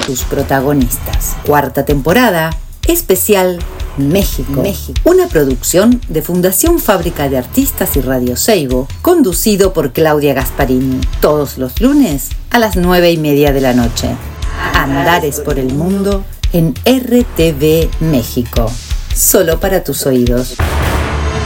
tus protagonistas. Cuarta temporada, especial México. Una producción de Fundación Fábrica de Artistas y Radio Seibo, conducido por Claudia Gasparini. Todos los lunes a las 9:30 de la noche. Andares por el mundo en RTV México. Solo para tus oídos.